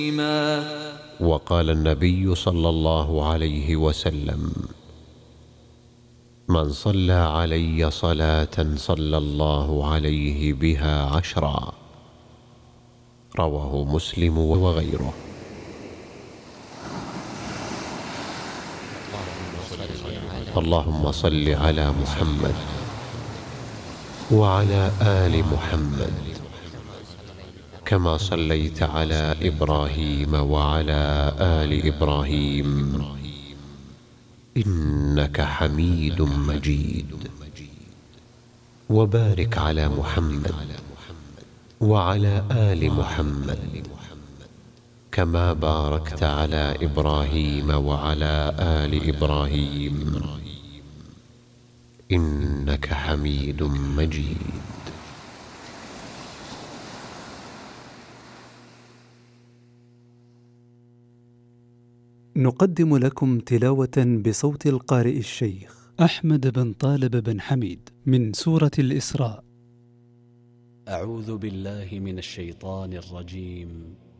وقال النبي صلى الله عليه وسلم: من صلى علي صلاة صلى الله عليه بها 10. رواه مسلم وغيره. اللهم صل على محمد وعلى آل محمد كما صليت على إبراهيم وعلى آل إبراهيم إنك حميد مجيد. وبارك على محمد وعلى آل محمد كما باركت على إبراهيم وعلى آل إبراهيم إنك حميد مجيد. نقدم لكم تلاوة بصوت القارئ الشيخ أحمد بن طالب بن حميد من سورة الإسراء. أعوذ بالله من الشيطان الرجيم.